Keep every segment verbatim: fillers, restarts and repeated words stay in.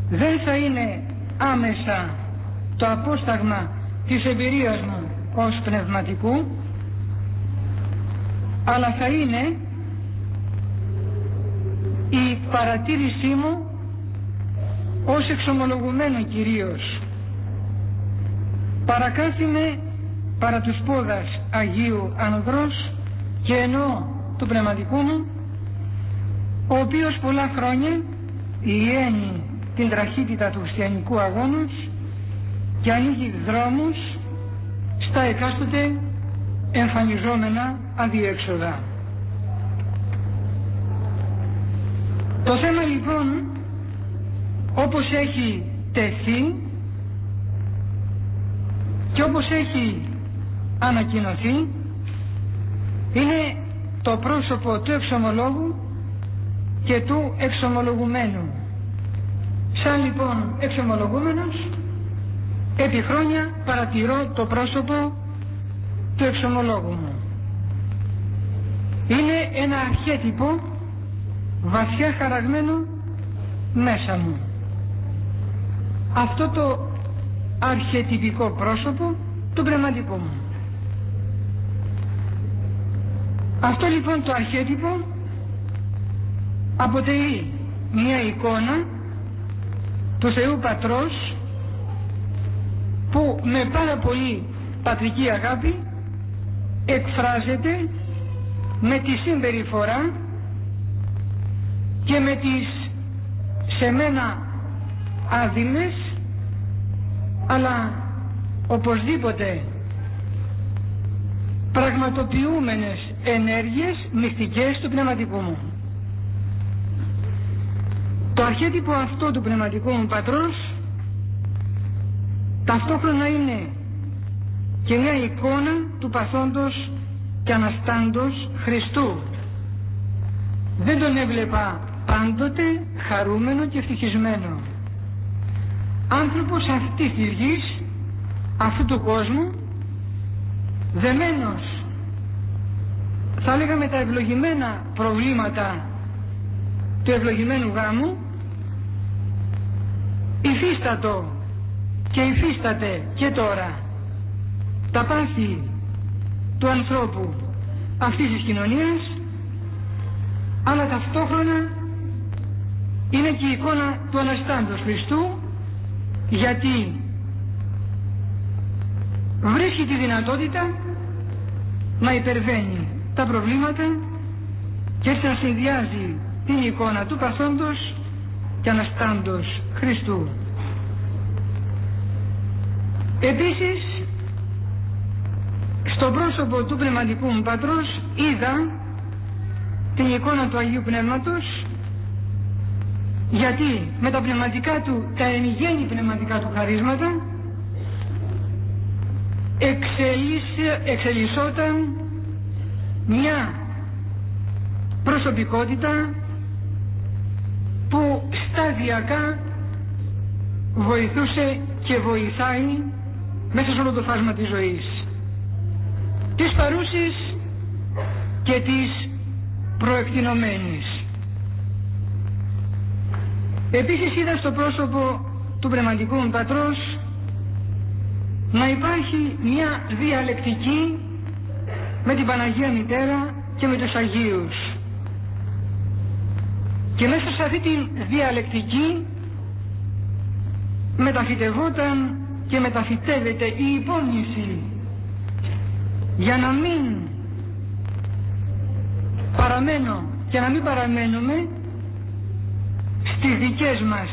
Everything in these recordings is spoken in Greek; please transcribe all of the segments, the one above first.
δεν θα είναι άμεσα το απόσταγμα της εμπειρίας μου ως πνευματικού, αλλά θα είναι η παρατήρησή μου ως εξομολογουμένο κυρίως. Παρακάθιμε παρά τους πόδας Αγίου Ανδρός και εννοώ του πνευματικού μου, ο οποίος πολλά χρόνια λιένει την τραχύτητα του χριστιανικού αγώνος και ανοίγει δρόμους στα εκάστοτε εμφανιζόμενα αδιέξοδα. Το θέμα λοιπόν, όπως έχει τεθεί και όπως έχει ανακοινωθεί, είναι το πρόσωπο του εξομολόγου και του εξομολογουμένου. Σαν λοιπόν εξομολογούμενος, επί χρόνια παρατηρώ το πρόσωπο του εξομολόγου μου. Είναι ένα αρχέτυπο βαθιά χαραγμένο μέσα μου. Αυτό το αρχετυπικό πρόσωπο του πνευματικού μου. Αυτό λοιπόν το αρχέτυπο αποτελεί μια εικόνα του Θεού Πατρός που με πάρα πολύ πατρική αγάπη εκφράζεται με τη συμπεριφορά και με τις σε μένα άδειλες αλλά οπωσδήποτε πραγματοποιούμενες ενέργειες μυστικές του πνευματικού μου. Το αρχέτυπο αυτό του πνευματικού μου πατρός ταυτόχρονα είναι και μια εικόνα του παθόντος και αναστάντος Χριστού. Δεν τον έβλεπα πάντοτε χαρούμενο και ευτυχισμένο. Άνθρωπος αυτής της γης, αυτού του κόσμου, δεμένος θα λέγαμε τα ευλογημένα προβλήματα του ευλογημένου γάμου, υφίστατο και υφίσταται και τώρα τα πάθη του ανθρώπου αυτής της κοινωνίας, αλλά ταυτόχρονα είναι και η εικόνα του Αναστάντος Χριστού, γιατί βρίσκει τη δυνατότητα να υπερβαίνει τα προβλήματα και έτσι να συνδυάζει την εικόνα του παθόντος και Αναστάντος Χριστού. Επίσης, στο πρόσωπο του πνευματικού μου πατρός είδα την εικόνα του Αγίου Πνεύματος, γιατί με τα πνευματικά του, τα εν γέννη πνευματικά του χαρίσματα, εξελισσόταν μια προσωπικότητα που σταδιακά βοηθούσε και βοηθάει μέσα σε όλο το φάσμα της ζωής, της παρούσης και της προεκτηνωμένης. Επίσης είδα στο πρόσωπο του πνευματικού μου πατρός να υπάρχει μια διαλεκτική με την Παναγία Μητέρα και με τους Αγίους. Και μέσα σε αυτή τη διαλεκτική μεταφυτευόταν και μεταφυτεύεται η υπόμνηση για να μην παραμένω και να μην παραμένουμε στις δικές μας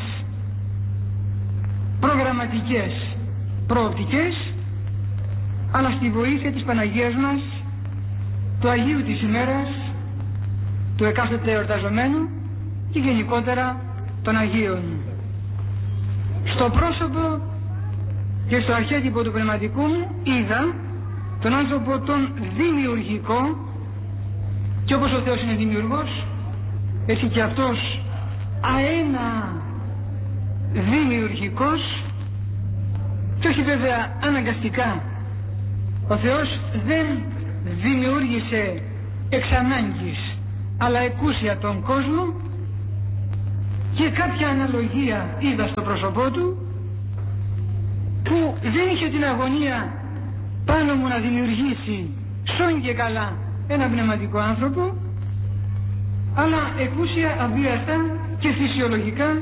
προγραμματικές προοπτικές, αλλά στη βοήθεια της Παναγίας μας, του Αγίου της ημέρας, του εκάστοτε εορταζομένου και γενικότερα των Αγίων. Στο πρόσωπο και στο αρχέτυπο του πνευματικού μου είδα τον άνθρωπο τον δημιουργικό, και όπως ο Θεός είναι δημιουργός, έτσι και αυτός αένα δημιουργικός, και όχι βέβαια αναγκαστικά. Ο Θεός δεν δημιούργησε εξ ανάγκης, αλλά εκούσια τον κόσμο, και κάποια αναλογία είδα στο πρόσωπό του, που δεν είχε την αγωνία πάνω μου να δημιουργήσει σόν και καλά ένα πνευματικό άνθρωπο, αλλά εκούσια, αβίαστα και φυσιολογικά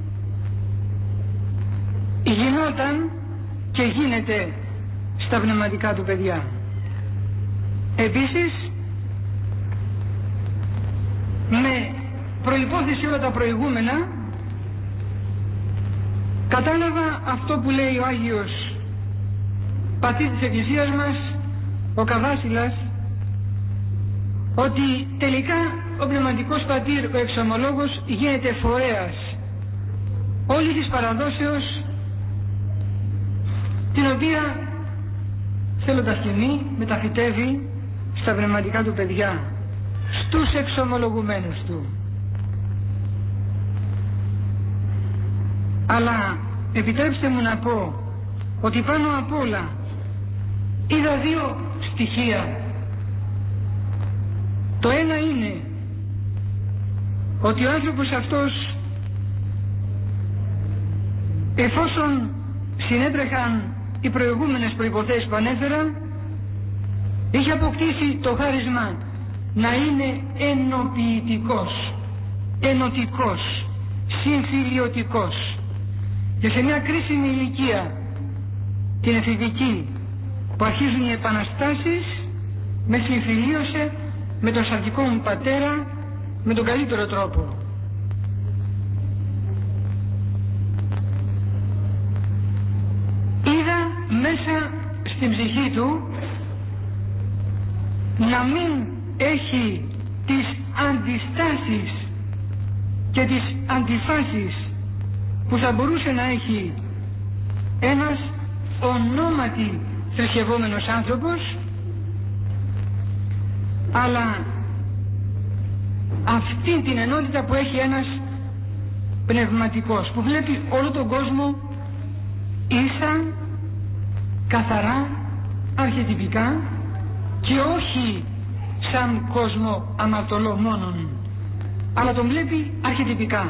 γινόταν και γίνεται στα πνευματικά του παιδιά. Επίσης, με προϋπόθεση όλα τα προηγούμενα, κατάλαβα αυτό που λέει ο Άγιος Πατήρ της Εκκλησίας μας, ο Καβάσιλας, ότι τελικά ο πνευματικός πατήρ, ο εξομολόγος, γίνεται φορέας όλης της παραδόσεως, την οποία θέλοντας και μη μεταφυτεύει στα πνευματικά του παιδιά, στους εξομολογουμένους του. Αλλά επιτρέψτε μου να πω ότι πάνω απ' όλα είδα δύο στοιχεία. Το ένα είναι ότι ο άνθρωπος αυτός, εφόσον συνέτρεχαν οι προηγούμενες προϋποθέσεις που ανέφερα, είχε αποκτήσει το χάρισμα να είναι ενοποιητικός, ενωτικός, συμφιλιωτικός. Και σε μια κρίσιμη ηλικία, την εφηβική, που αρχίζουν οι επαναστάσεις, με συμφιλίωσε με τον σαρκικό μου πατέρα με τον καλύτερο τρόπο. Είδα μέσα στην ψυχή του να μην έχει τις αντιστάσεις και τις αντιφάσεις που θα μπορούσε να έχει ένας ονόματι θρησκευόμενος άνθρωπος, αλλά αυτή την ενότητα που έχει ένας πνευματικός, που βλέπει όλο τον κόσμο ίσα, καθαρά, αρχετυπικά και όχι σαν κόσμο αμαρτωλό μόνον, αλλά τον βλέπει αρχετυπικά.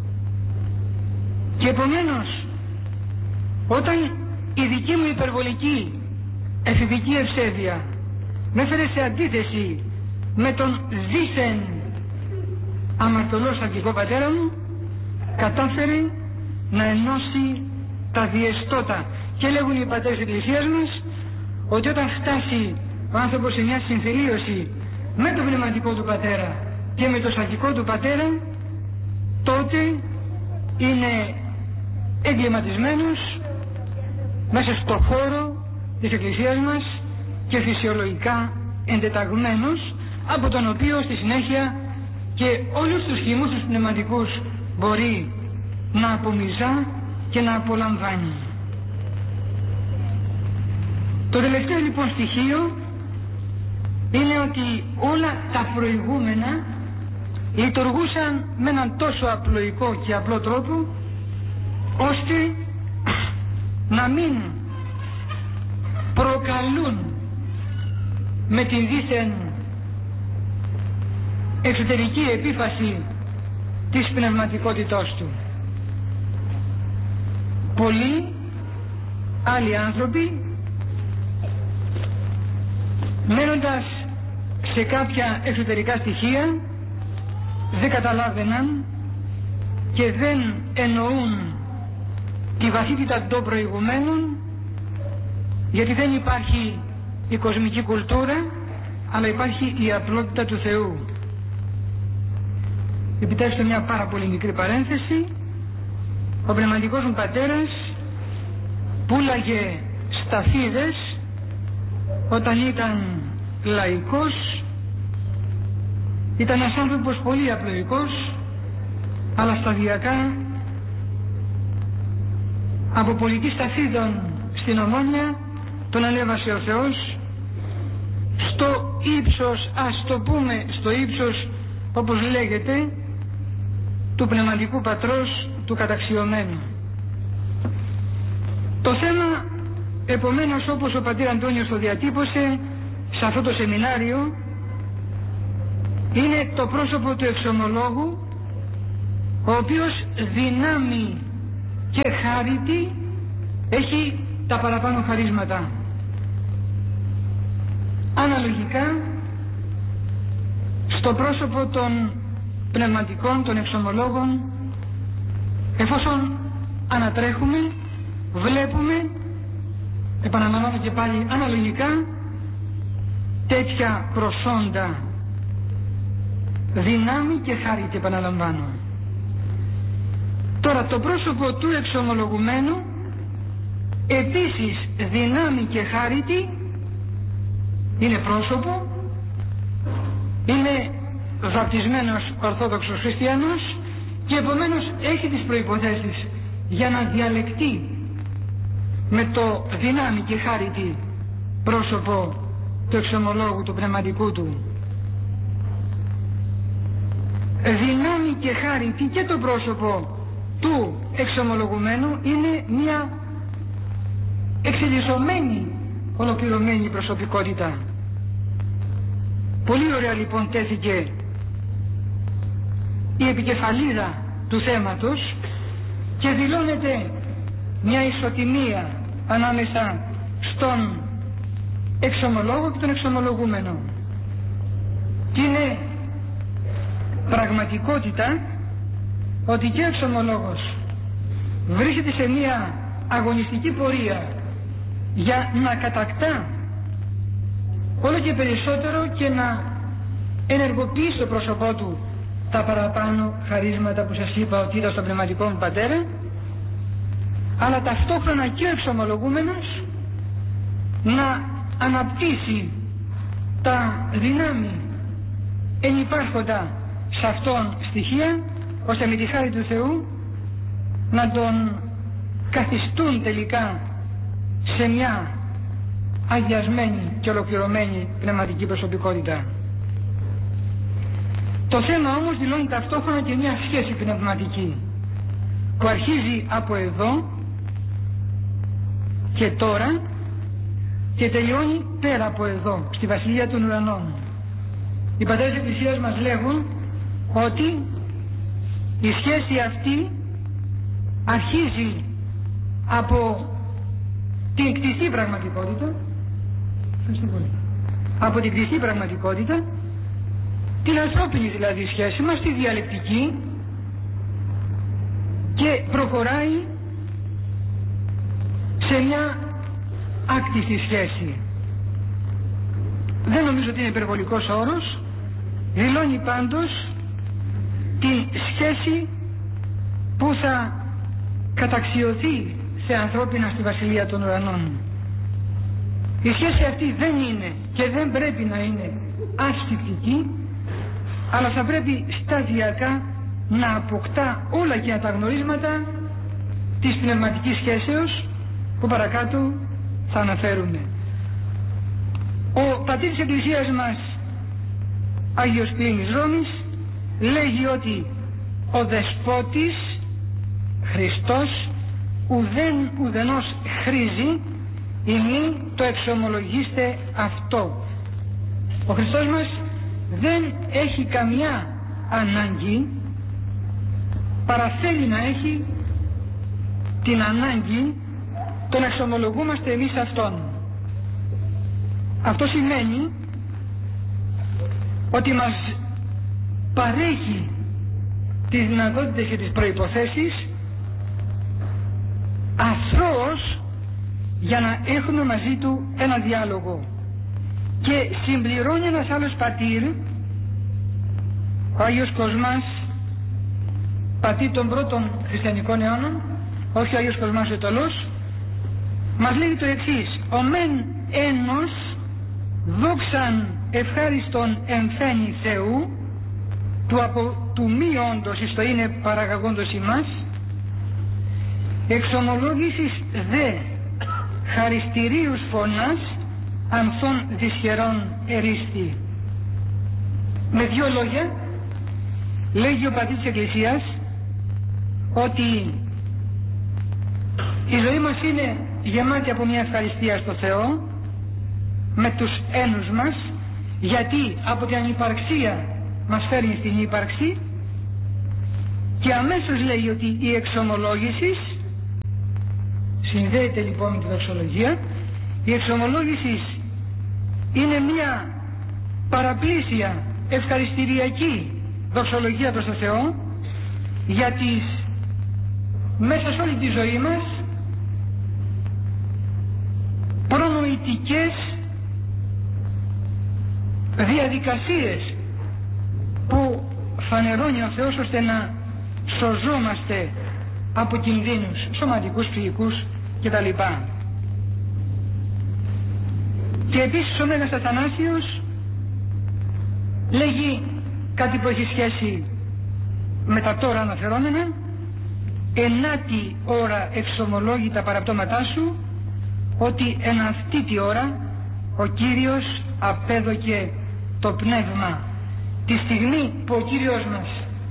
Και επομένως, όταν η δική μου υπερβολική εφηβική ευσέβεια με έφερε σε αντίθεση με τον δίθεν αμαρτωλό σαρκικό πατέρα μου, κατάφερε να ενώσει τα διεστώτα. Και λέγουν οι πατέρες της Εκκλησίας μας ότι όταν φτάσει ο άνθρωπος σε μια συμφιλίωση με τον πνευματικό του πατέρα και με τον σαρκικό του πατέρα, τότε είναι εγκληματισμένος μέσα στο χώρο της Εκκλησίας μας και φυσιολογικά εντεταγμένος, από τον οποίο στη συνέχεια και όλους τους χυμούς τους πνευματικούς μπορεί να απομυζά και να απολαμβάνει. Το τελευταίο λοιπόν στοιχείο είναι ότι όλα τα προηγούμενα λειτουργούσαν με έναν τόσο απλοϊκό και απλό τρόπο, ώστε να μην προκαλούν με την δίθεν εξωτερική επίφαση της πνευματικότητός του. Πολλοί άλλοι άνθρωποι, μένοντας σε κάποια εξωτερικά στοιχεία, δεν καταλάβαιναν και δεν εννοούν τη βαθύτητα των προηγουμένων, γιατί δεν υπάρχει η κοσμική κουλτούρα, αλλά υπάρχει η απλότητα του Θεού. Επιτρέψτε μια πάρα πολύ μικρή παρένθεση. Ο πνευματικός μου πατέρας πουλάγε σταφίδες όταν ήταν λαϊκός. Ήταν ένας άνθρωπος πολύ απλοϊκός, αλλά σταδιακά από πολιτή σταφίδων στην Ομόνια τον ανέβασε ο Θεός στο ύψος, ας το πούμε στο ύψος, όπως λέγεται, του πνευματικού πατρός του καταξιωμένου. Το θέμα, επομένως, όπως ο πατήρ Αντώνιος το διατύπωσε σε αυτό το σεμινάριο, είναι το πρόσωπο του εξομολόγου, ο οποίος δυνάμει και χάρητη έχει τα παραπάνω χαρίσματα. Αναλογικά στο πρόσωπο των πνευματικών, των εξομολόγων, εφόσον ανατρέχουμε, βλέπουμε, επαναλαμβάνω και πάλι αναλογικά, τέτοια προσόντα, δυνάμει και χάρητη, επαναλαμβάνω. Τώρα το πρόσωπο του εξομολογουμένου επίσης δυνάμει και χάρητη, είναι πρόσωπο, είναι βαπτισμένος Ορθόδοξος Χριστιανός και επομένως έχει τις προϋποθέσεις για να διαλεκτεί με το δυνάμει και χάρητη πρόσωπο του εξομολόγου, του πνευματικού του. Δυνάμει και χάρητη και το πρόσωπο του εξομολογουμένου είναι μια εξελισσομένη, ολοκληρωμένη προσωπικότητα. Πολύ ωραία λοιπόν τέθηκε η επικεφαλίδα του θέματος και δηλώνεται μια ισοτιμία ανάμεσα στον εξομολόγο και τον εξομολογούμενο. Και είναι πραγματικότητα ότι και ο εξομολόγος βρίσκεται σε μια αγωνιστική πορεία για να κατακτά όλο και περισσότερο και να ενεργοποιεί στο πρόσωπό του τα παραπάνω χαρίσματα που σας είπα ότι ήταν στον πνευματικό μου πατέρα, αλλά ταυτόχρονα και ο εξομολογούμενος να αναπτύσσει τα δυνάμει ενυπάρχοντα σε αυτόν στοιχεία, ώστε με τη χάρη του Θεού να τον καθιστούν τελικά σε μια αγιασμένη και ολοκληρωμένη πνευματική προσωπικότητα. Το θέμα όμως δηλώνει ταυτόχρονα και μια σχέση πνευματική που αρχίζει από εδώ και τώρα και τελειώνει πέρα από εδώ, στη Βασιλεία των Ουρανών. Οι πατέρες της Εκκλησίας μας λέγουν ότι η σχέση αυτή αρχίζει από την κτιστή πραγματικότητα, από την κτιστή πραγματικότητα, την ανθρώπινη δηλαδή σχέση μας, τη διαλεκτική, και προχωράει σε μια άκτιστη σχέση. Δεν νομίζω ότι είναι υπερβολικός όρος, δηλώνει πάντως την σχέση που θα καταξιωθεί σε ανθρώπινα στη Βασιλεία των Ουρανών. Η σχέση αυτή δεν είναι και δεν πρέπει να είναι ασφυκτική, αλλά θα πρέπει σταδιακά να αποκτά όλα και τα γνωρίσματα της πνευματικής σχέσεως που παρακάτω θα αναφέρουμε. Ο πατήρ της Εκκλησίας μας, Άγιος Πλήνης Ρώμης, λέγει ότι ο Δεσπότης Χριστός ουδέν ουδενός χρήζει ημί το εξομολογήστε αυτό. Ο Χριστός μας δεν έχει καμιά ανάγκη, παρά θέλει να έχει την ανάγκη το να εξομολογούμαστε εμείς αυτόν. Αυτό σημαίνει ότι μας παρέχει τις δυνατότητες και τις προϋποθέσεις αθρώος για να έχουμε μαζί του ένα διάλογο, και συμπληρώνει ένας άλλος πατήρ, ο Άγιος Κοσμάς, πατήρ των πρώτων χριστιανικών αιώνων, όχι ο Άγιος Κοσμάς ο Αιτωλός, μας λέει το εξής: ο μεν ένος δόξαν ευχάριστον εμφαίνει Θεού, του από του μη όντως εις το είναι παραγαγόντος ημάς, εξομολόγησης δε χαριστηρίους φωνάς ανθών δυσχερών ερίστη. Με δύο λόγια λέγει ο πατήρ της Εκκλησίας ότι η ζωή μας είναι γεμάτη από μια ευχαριστία στο Θεό με τους ένους μας, γιατί από την ανυπαρξία μας φέρνει στην ύπαρξη, Και αμέσως λέει ότι η εξομολόγηση συνδέεται λοιπόν με τη δοξολογία. Η εξομολόγηση είναι μια παραπλήσια ευχαριστηριακή δοξολογία προς τον Θεό για τις μέσα σε όλη τη ζωή μας προνοητικές διαδικασίες που φανερώνει ο Θεός ώστε να σωζόμαστε από κινδύνους σωματικούς, ψυχικούς κτλ. Και επίσης ο Μέγας Αθανάσιος λέγει κάτι που έχει σχέση με τα τώρα αναφερόμενα: ενάτη ώρα εξομολόγει τα παραπτώματά σου, ότι εν αυτή τη ώρα ο Κύριος απέδωκε το πνεύμα. Τη στιγμή που ο Κύριος μας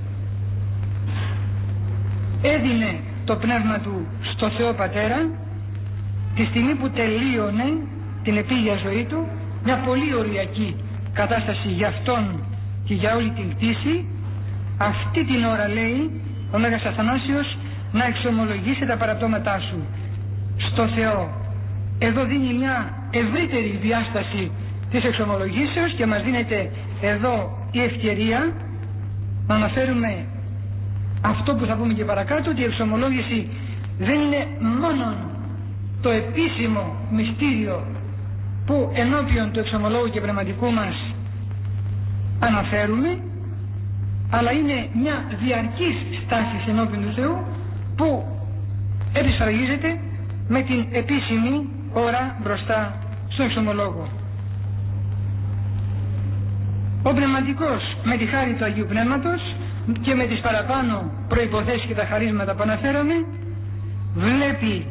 έδινε το πνεύμα του στο Θεό Πατέρα, τη στιγμή που τελείωνε την επίγεια ζωή του, μια πολύ οριακή κατάσταση για αυτόν και για όλη την κτήση, αυτή την ώρα λέει ο Μέγας Αθανάσιος να εξομολογήσει τα παραπτώματά σου στο Θεό. Εδώ δίνει μια ευρύτερη διάσταση της εξομολογήσεως και μας δίνεται εδώ η ευκαιρία να αναφέρουμε αυτό που θα πούμε και παρακάτω, ότι η εξομολόγηση δεν είναι μόνο το επίσημο μυστήριο που ενώπιον του εξομολόγου και πνευματικού μας αναφέρουμε, αλλά είναι μια διαρκής στάση ενώπιον του Θεού που επισφραγίζεται με την επίσημη ώρα μπροστά στον εξομολόγο. Ο πνευματικός με τη χάρη του Αγίου Πνεύματος και με τις παραπάνω προϋποθέσεις και τα χαρίσματα που αναφέραμε βλέπει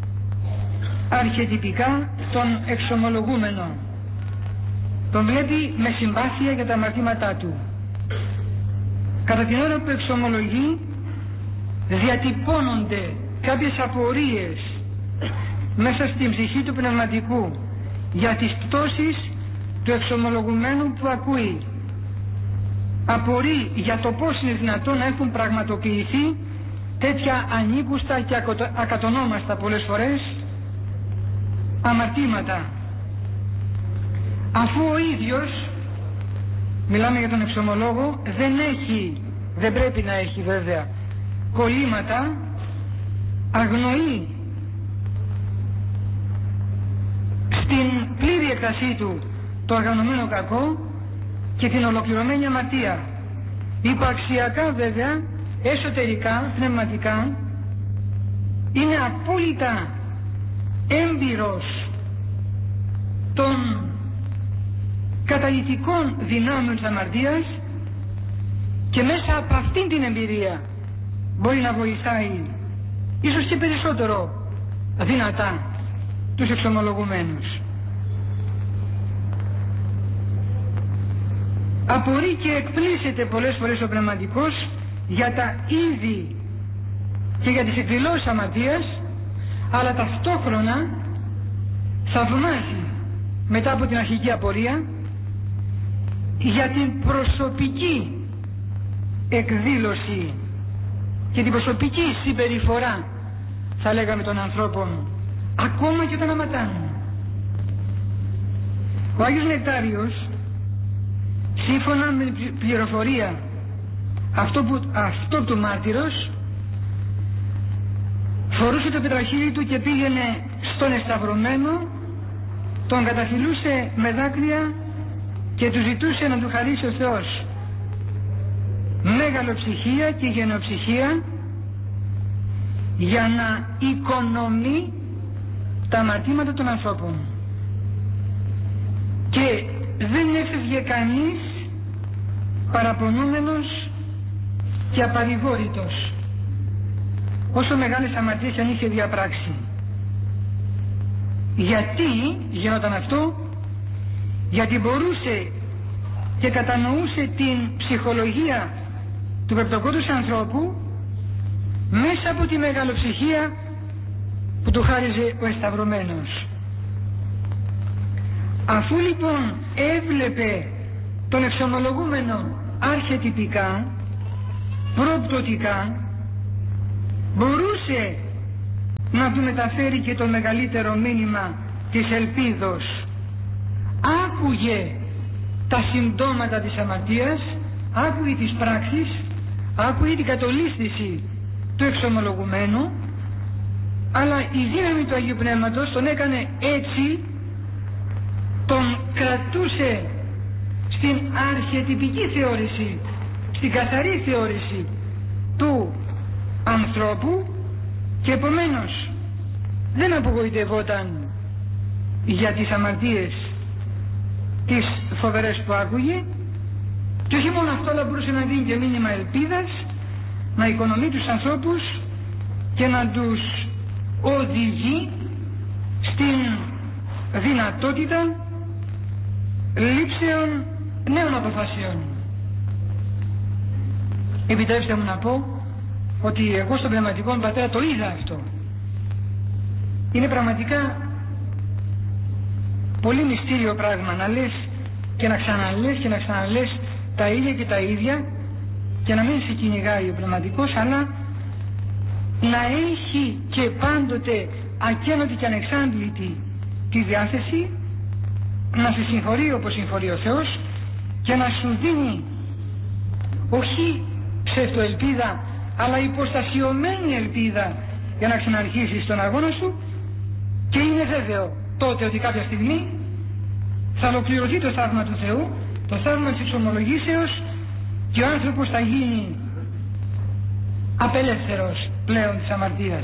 αρχετυπικά τον εξομολογούμενο. Τον βλέπει με συμπάθεια για τα αμαρτήματά του. Κατά την ώρα που εξομολογεί διατυπώνονται κάποιες απορίες μέσα στην ψυχή του πνευματικού για τις πτώσεις του εξομολογουμένου που ακούει. Απορεί για το πώς είναι δυνατόν να έχουν πραγματοποιηθεί τέτοια ανήκουστα και ακατονόμαστα πολλές φορές αμαρτήματα, αφού ο ίδιος, μιλάμε για τον εξομολόγο, δεν έχει, δεν πρέπει να έχει βέβαια κολλήματα, αγνοεί στην πλήρη εκτασή του το οργανωμένο κακό και την ολοκληρωμένη αμαρτία. Υπαρξιακά βέβαια, εσωτερικά, πνευματικά, είναι απόλυτα έμπειρος των καταλυτικών δυνάμεων της αμαρτίας και μέσα από αυτήν την εμπειρία μπορεί να βοηθάει ίσως και περισσότερο δυνατά τους εξομολογουμένους. Απορεί και εκπλήσεται πολλές φορές ο πνευματικός για τα είδη και για τις εκδηλώσεις αμαρτίας, αλλά ταυτόχρονα θαυμάζει μετά από την αρχική απορία για την προσωπική εκδήλωση και την προσωπική συμπεριφορά, θα λέγαμε, των ανθρώπων ακόμα και όταν αμαρτάνουν. Ο Άγιος Νεκτάριος, σύμφωνα με την πληροφορία αυτό που, αυτό του μάρτυρος, φορούσε το πετραχύλι του και πήγαινε στον εσταυρωμένο, τον καταφυλούσε με δάκρυα και του ζητούσε να του χαρίσει ο Θεός μεγαλοψυχία και γενοψυχία για να οικονομεί τα αμαρτήματα των ανθρώπων. Και δεν έφευγε κανείς παραπονούμενος και απαρηγόρητος, όσο μεγάλες αμαρτίες αν είχε διαπράξει. Γιατί γινόταν αυτό? Γιατί μπορούσε και κατανοούσε την ψυχολογία του πεπτοκόντους ανθρώπου μέσα από τη μεγαλοψυχία που του χάριζε ο εσταυρωμένος. Αφού λοιπόν έβλεπε τον εξομολογούμενο αρχετυπικά, προπτωτικά μπορούσε να του μεταφέρει και το μεγαλύτερο μήνυμα της ελπίδος. Άκουγε τα συμπτώματα της αμαρτίας, άκουγε τις πράξεις, άκουγε την κατολίσθηση του εξομολογουμένου, αλλά η δύναμη του Αγίου Πνεύματος τον έκανε έτσι, τον κρατούσε στην αρχιετυπική θεώρηση, στην καθαρή θεώρηση του ανθρώπου, και επομένως δεν απογοητευόταν για τις αμαρτίες τις φοβερές που άκουγε, και όχι μόνο αυτό, αλλά μπορούσε να δίνει και μήνυμα ελπίδας, να οικονομεί τους ανθρώπους και να τους οδηγεί στην δυνατότητα λήψεων νέων αποφάσεων. Επιτρέψτε μου να πω ότι εγώ στον πνευματικό μου πατέρα το είδα αυτό. Είναι πραγματικά πολύ μυστήριο πράγμα να λες και να ξαναλες και να ξαναλες τα ίδια και τα ίδια και να μην σε κυνηγάει ο πνευματικός, αλλά να έχει και πάντοτε ακένωτη και ανεξάντλητη τη διάθεση να σε συγχωρεί όπως συγχωρεί ο Θεός και να σου δίνει όχι ψευτοελπίδα, αλλά υποστασιωμένη ελπίδα για να ξαναρχίσεις τον αγώνα σου, και είναι βέβαιο τότε ότι κάποια στιγμή θα ολοκληρωθεί το θαύμα του Θεού, το θαύμα της εξομολογήσεως, και ο άνθρωπος θα γίνει απελεύθερος πλέον της αμαρτίας.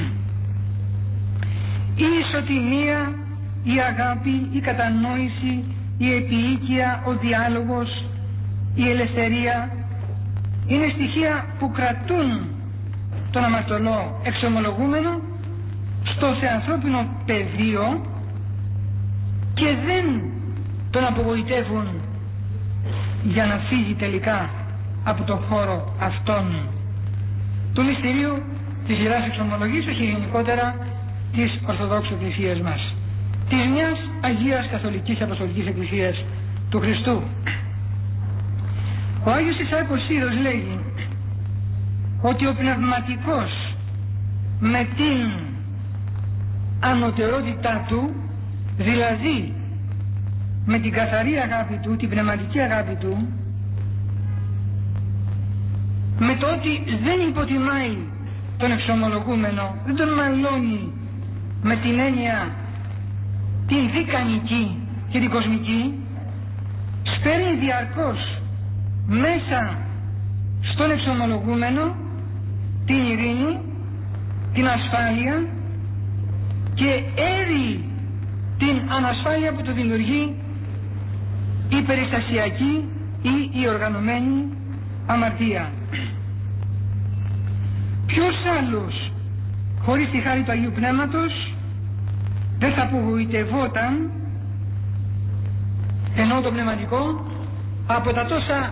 Η ισοτιμία, η αγάπη, η κατανόηση, η επίοικια, ο διάλογος, η ελευθερία είναι στοιχεία που κρατούν τον αμαρτωλό εξομολογούμενο στο θεανθρώπινο πεδίο και δεν τον απογοητεύουν για να φύγει τελικά από τον χώρο αυτόν του μυστηρίου της Ιεράς Εξομολογήσεως και γενικότερα της Ορθοδόξου Εκκλησίας μας, της μιας Αγίας Καθολικής Αποστολικής Εκκλησίας του Χριστού. Ο Άγιος Ισαάκος Σύρος λέγει ότι ο πνευματικός με την ανωτερότητά του, δηλαδή με την καθαρή αγάπη του, την πνευματική αγάπη του, με το ότι δεν υποτιμάει τον εξομολογούμενο, δεν τον μαλώνει με την έννοια την δικανική και την κοσμική, σπέρνει διαρκώς μέσα στον εξομολογούμενο την ειρήνη, την ασφάλεια, και έρει την ανασφάλεια που το δημιουργεί η περιστασιακή ή η οργανωμένη αμαρτία. Ποιος άλλος χωρίς τη χάρη του Αγίου Πνεύματος δεν θα απογοητευόταν, ενώ το πνευματικό, από τα τόσα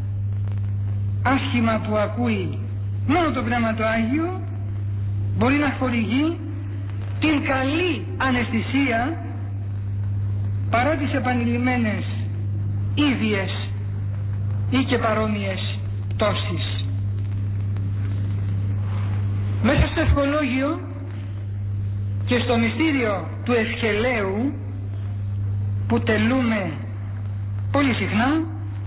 άσχημα που ακούει? Μόνο το Πνεύμα το Άγιο μπορεί να χορηγεί την καλή αναισθησία παρά τις επανειλημμένες ίδιες ή και παρόμοιες πτώσεις. Μέσα στο ευχολόγιο και στο μυστήριο του ευχελαίου που τελούμε πολύ συχνά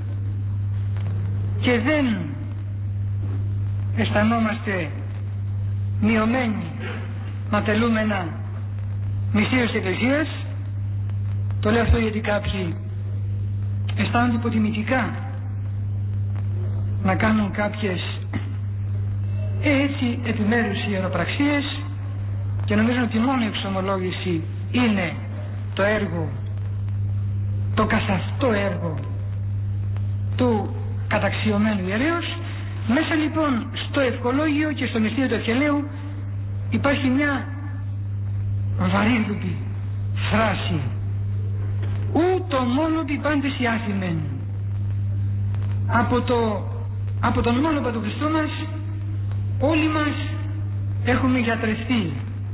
και δεν αισθανόμαστε μειωμένοι να τελούμε ένα μυστήριο της Εκκλησίας, το λέω αυτό γιατί κάποιοι αισθάνονται υποτιμητικά να κάνουν κάποιες έτσι επιμέρους ιεροπραξίες και νομίζουν ότι μόνο η εξομολόγηση είναι το έργο, το καθαυτό έργο του καταξιωμένου ιερέως. Μέσα λοιπόν στο ευχολόγιο και στο μυστήριο του ευχελαίου υπάρχει μια βαρύγδουπη φράση: ούτω μόνοπι πάντες οι άθιμεν. Από, το, από τον μόνοπα του Χριστού μας όλοι μας έχουμε γιατρευτεί.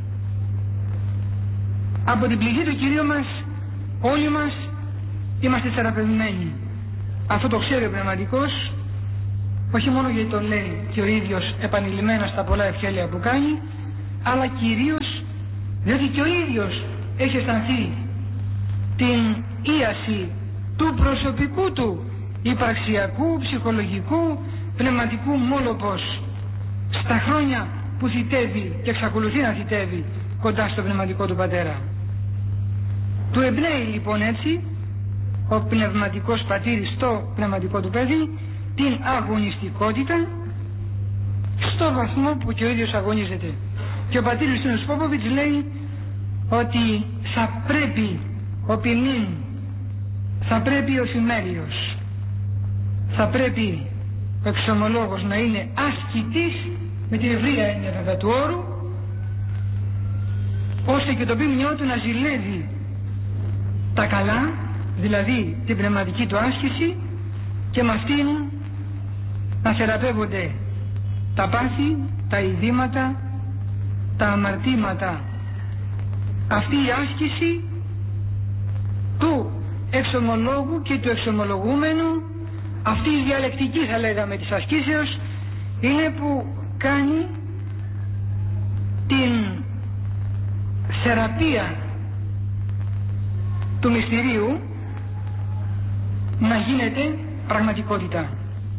Από την πληγή του Κυρίου μας όλοι μας είμαστε θεραπευμένοι. Αυτό το ξέρει ο πνευματικός όχι μόνο γιατί το λέει και ο ίδιος επανειλημμένα στα πολλά ευχέλεια που κάνει, αλλά κυρίως διότι και ο ίδιος έχει αισθανθεί την ίαση του προσωπικού του υπαρξιακού, ψυχολογικού, πνευματικού μόλοπος στα χρόνια που θητεύει και εξακολουθεί να θητεύει κοντά στο πνευματικό του πατέρα. Του εμπνέει λοιπόν έτσι ο πνευματικός πατήρης στο πνευματικό του παιδί την αγωνιστικότητα στο βαθμό που και ο ίδιος αγωνίζεται. Και ο πατήρης του Πόποβιτς λέει ότι θα πρέπει ο ποιμήν, θα πρέπει ο φημέλιος, θα πρέπει ο εξομολόγος να είναι ασκητής με την ευρία έννοια βέβαια του όρου, ώστε και το ποιμνιό του να ζηλεύει τα καλά, δηλαδή την πνευματική του άσκηση, και με αυτήν να θεραπεύονται τα πάθη, τα ειδήματα, τα αμαρτήματα. Αυτή η άσκηση του εξομολόγου και του εξομολογούμενου, αυτή η διαλεκτική θα λέγαμε της ασκήσεως, είναι που κάνει την θεραπεία του μυστηρίου να γίνεται πραγματικότητα.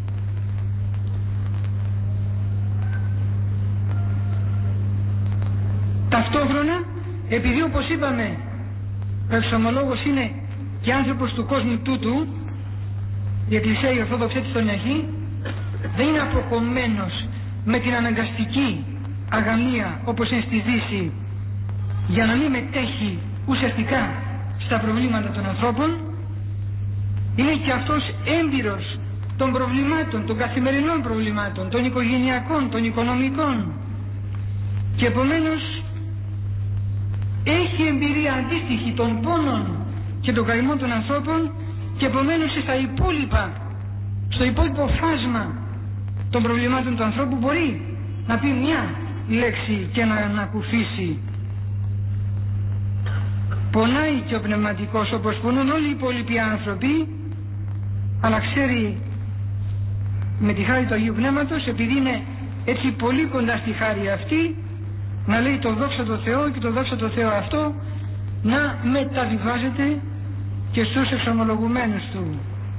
Ταυτόχρονα, επειδή όπως είπαμε ο εξομολόγος είναι και άνθρωπος του κόσμου τούτου, η Εκκλησία η Ορθόδοξη έτσι τον έχει, δεν είναι αποκομμένος με την αναγκαστική αγαμία όπως είναι στη Δύση, για να μην μετέχει ουσιαστικά στα προβλήματα των ανθρώπων. Είναι και αυτός έμπειρος των προβλημάτων, των καθημερινών προβλημάτων, των οικογενειακών, των οικονομικών, και επομένως έχει εμπειρία αντίστοιχη των πόνων και των καημών των ανθρώπων, και επομένως στα υπόλοιπα, στο υπόλοιπο φάσμα των προβλημάτων του ανθρώπου μπορεί να πει μια λέξη και να ανακουφίσει. Πονάει και ο πνευματικός όπως πονούν όλοι οι υπόλοιποι άνθρωποι, αλλά ξέρει με τη χάρη του Αγίου Πνεύματος, επειδή είναι έτσι πολύ κοντά στη χάρη αυτή, να λέει το δόξα τω Θεώ, και το δόξα τω Θεώ αυτό να μεταβιβάζεται και στους εξομολογουμένους του.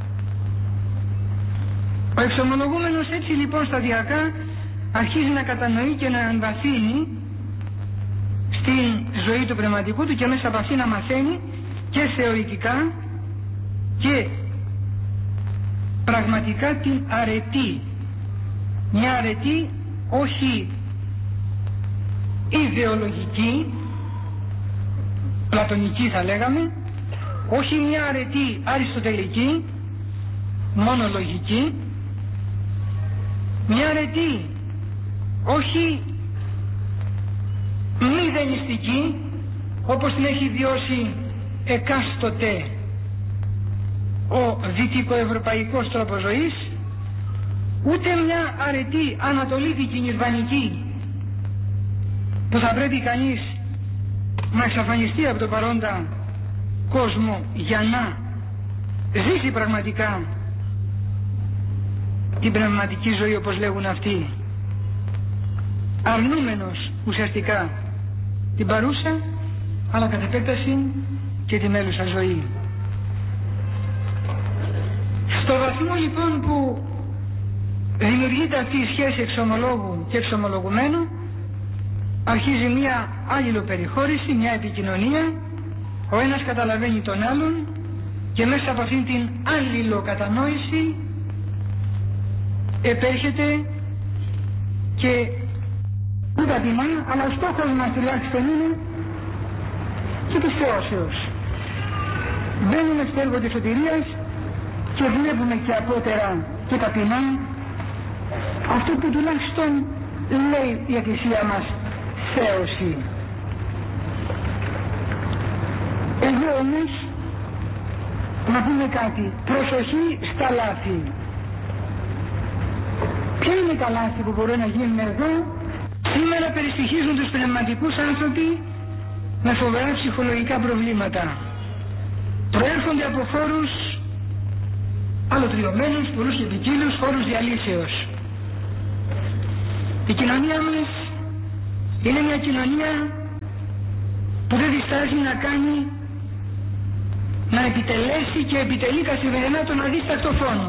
Ο εξομολογούμενος έτσι λοιπόν σταδιακά αρχίζει να κατανοεί και να εμβαθύνει στην ζωή του πνευματικού του, και μέσα από αυτή να μαθαίνει και θεωρητικά και πραγματικά την αρετή. Μια αρετή όχι ιδεολογική, πλατωνική θα λέγαμε, όχι μια αρετή αριστοτελική, μόνο λογική, μια αρετή όχι μηδενιστική όπως την έχει βιώσει εκάστοτε ο δυτικοευρωπαϊκός τρόπος ζωής, ούτε μια αρετή ανατολίτικη νιρβανική που θα πρέπει κανείς να εξαφανιστεί από το παρόντα κόσμο για να ζήσει πραγματικά την πνευματική ζωή όπως λέγουν αυτοί, αρνούμενος ουσιαστικά την παρούσα αλλά κατ' επέκταση και τη μέλουσα ζωή. Στο βαθμό λοιπόν που δημιουργείται αυτή η σχέση εξομολόγου και εξομολογουμένου, αρχίζει μια αλληλοπεριχώρηση, μια επικοινωνία, ο ένας καταλαβαίνει τον άλλον, και μέσα από αυτήν την αλληλοκατανόηση επέρχεται και δεν τα τιμά, αλλά ο στόχος μας τουλάχιστον είναι και της θεώσεως. Μπαίνουμε στο έργο της σωτηρίας και βλέπουμε και απότερα και ταπεινά αυτό που τουλάχιστον λέει η Εκκλησία μας, θέωση. Εδώ όμως να πούμε κάτι, προσοχή στα λάθη. Ποια είναι τα λάθη που μπορούν να γίνουν εδώ? Σήμερα περιστοιχίζουν τους πνευματικούς άνθρωποι με φοβερά ψυχολογικά προβλήματα. Προέρχονται από χώρους αλωτριωμένους, πολλούς και ποικίλους χώρους διαλύσεως. Η κοινωνία μας είναι μια κοινωνία που δεν διστάζει να κάνει, να επιτελέσει και επιτελεί καθημερινά τον αδίστακτο φόνο.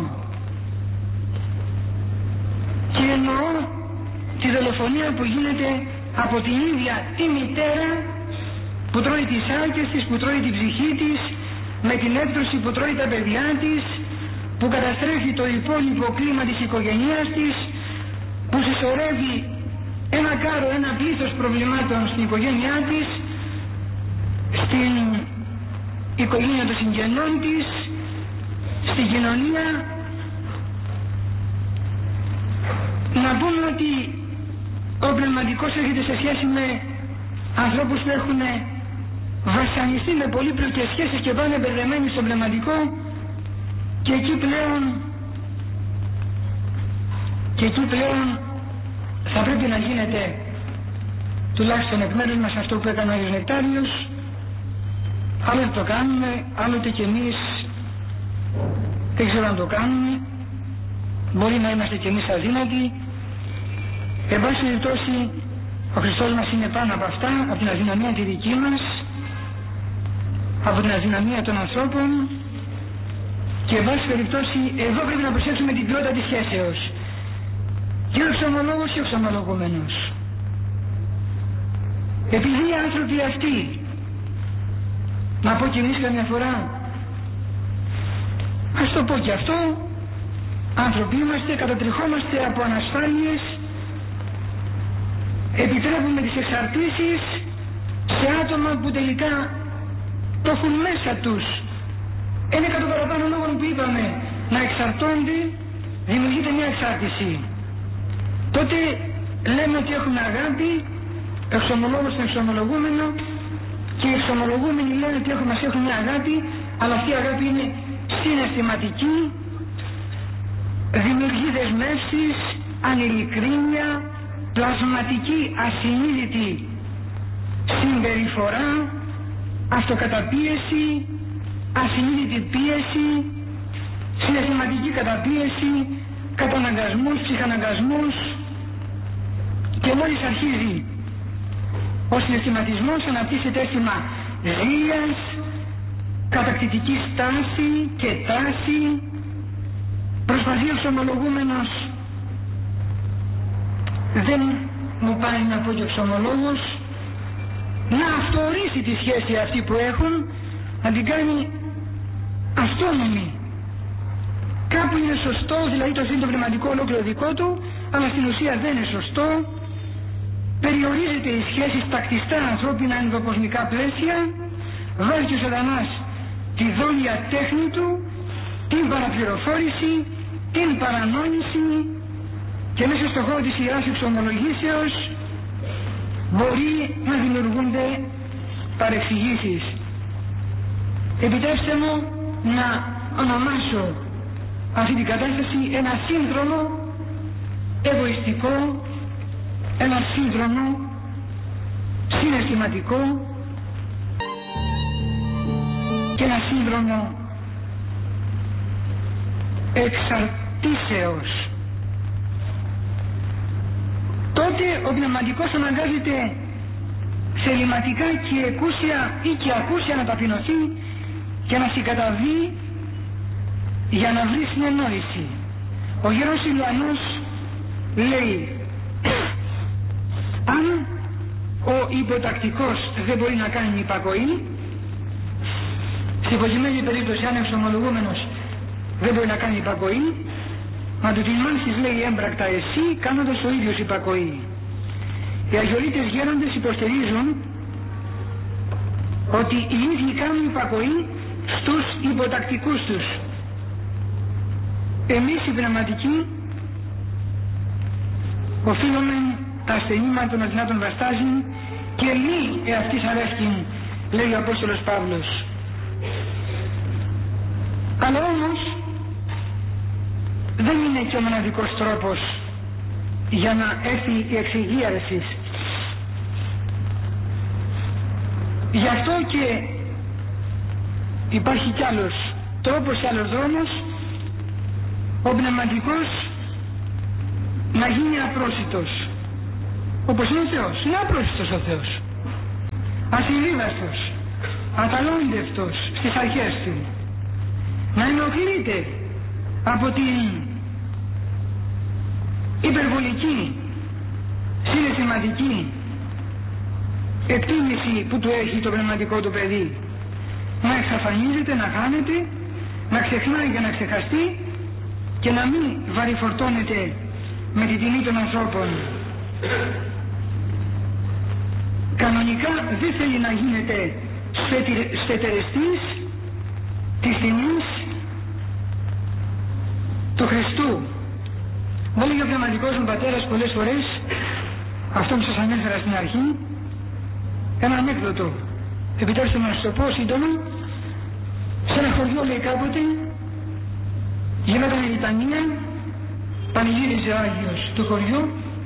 Και εννοώ τη δολοφονία που γίνεται από την ίδια τη μητέρα που τρώει τις άλκες της, που τρώει την ψυχή της, με την έπτωση που τρώει τα παιδιά της, που καταστρέφει το υπόλοιπο κλίμα της οικογένειας της, που συσσωρεύει ένα κάρο, ένα πλήθος προβλημάτων στην οικογένειά της, στην οικογένεια των συγγενών της, στην κοινωνία. Να πούμε ότι ο πνευματικός έρχεται σε σχέση με ανθρώπους που έχουν βασανιστεί με πολύπλοκες σχέσεις και πάνε μπερδεμένοι στο πνευματικό, και εκεί πλέον και εκεί πλέον θα πρέπει να γίνεται, τουλάχιστον εκ μέρους μας, αυτό που έκανε ο Άγιος Νεκτάριος. Άλλοτε το κάνουμε, άλλοτε και εμείς δεν ξέρω αν το κάνουμε, μπορεί να είμαστε και εμείς αδύνατοι. Εν πάση περιπτώσει, ο Χριστός μας είναι πάνω από αυτά, από την αδυναμία τη δική μας, από την αδυναμία των ανθρώπων, και εν πάση περιπτώσει εδώ πρέπει να προσέξουμε την ποιότητα της σχέσεως, και ο εξομολόγος και ο εξομολογούμενος. Επειδή οι άνθρωποι αυτοί, να πω και εμείς καμιά φορά, ας το πω και αυτό, άνθρωποι είμαστε, κατατριχόμαστε από ανασφάλειες, επιτρέπουμε τις εξαρτήσεις σε άτομα που τελικά το έχουν μέσα τους. Ένα εκατό παραπάνω λόγων που είπαμε να εξαρτώνται, δημιουργείται μια εξάρτηση. Τότε λέμε ότι έχουμε αγάπη, εξομολόγος στον εξομολογούμενο, και οι εξομολογούμενοι λένε ότι έχουμε, μας έχουν μια αγάπη, αλλά αυτή η αγάπη είναι συναισθηματική, δημιουργεί δεσμεύσεις, ανηλικρίνεια, πλασματική ασυνείδητη συμπεριφορά, αυτοκαταπίεση, ασυνείδητη πίεση, συναισθηματική καταπίεση, καταναγκασμούς, ψυχαναγκασμούς, και μόλις αρχίζει ο συναισθηματισμός αναπτύσσεται αίσθημα ζήλιας, κατακτητική στάση και τάση. Προσπαθεί ο εξομολογούμενος, δεν μου πάει να πω και ο εξομολόγος, να αυτορίσει τη σχέση αυτή που έχουν, να την κάνει αυτόνομη. Κάπου είναι σωστό, δηλαδή το αφήνει το πνευματικό ολόκληρο δικό του, αλλά στην ουσία δεν είναι σωστό. Περιορίζεται η σχέση στα κτιστά ανθρώπινα ενδοκοσμικά πλαίσια, βάζει και ο σατανάς τη δόλια τέχνη του, την παραπληροφόρηση, την παρανόηση, και μέσα στον χώρο της Ιεράς Εξομολογήσεως μπορεί να δημιουργούνται παρεξηγήσεις. Επιτρέψτε μου να ονομάσω αυτή την κατάσταση ένα σύνδρομο εγωιστικό, ένα σύνδρομο συναισθηματικό και ένα σύνδρομο εξαρτήσεως. Τότε ο πνευματικός αναγκάζεται θεληματικά και εκούσια ή και ακούσια να ταπεινωθεί και να συγκαταβεί για να βρει συνεννόηση. Ο Γέρος Ηλιανός λέει, αν ο υποτακτικός δεν μπορεί να κάνει υπακοή, στην προκειμένη περίπτωση αν ο εξομολογούμενος δεν μπορεί να κάνει υπακοή, μα του την μάλιστα λέει έμπρακτα εσύ, κάνοντας ο ίδιος υπακοή. Οι αγιορείτες γέροντες υποστηρίζουν ότι οι ίδιοι κάνουν υπακοή στους υποτακτικούς τους. Εμείς οι πνευματικοί οφείλουμε τα ασθενήματα των αδυνάτων βαστάζειν και μη εαυτής αρέσκην, λέει ο Απόστολος Παύλος. Αλλά όμως δεν είναι και ο μοναδικός τρόπος για να έρθει η εξυγίαρση. Γι' αυτό και υπάρχει κι άλλος τρόπος και άλλος δρόμος, ο πνευματικός να γίνει απρόσιτος, όπως είναι ο Θεός. Είναι απρόσιτος ο Θεός, ασυμβίβαστος, αταλάντευτος στις αρχές του, να ενοχλείται από την υπερβολική συναισθηματική εκτίμηση που του έχει το πνευματικό του παιδί, να εξαφανίζεται, να χάνεται, να ξεχνάει για να ξεχαστεί και να μην βαρυφορτώνεται με την τιμή των ανθρώπων. Κανονικά δεν θέλει να γίνεται στερεστής της τιμής του Χριστού. Μου έλεγε ο πνευματικός μου πατέρας πολλές φορές, αυτό που σας ανέφερα στην αρχή, ένα ανέκδοτο. Επιτρέψτε να σας το πω σύντομα. Σε ένα χωριό, λέει, κάποτε γινόταν η λιτανία, πανηγύριζε ο Άγιος του χωριού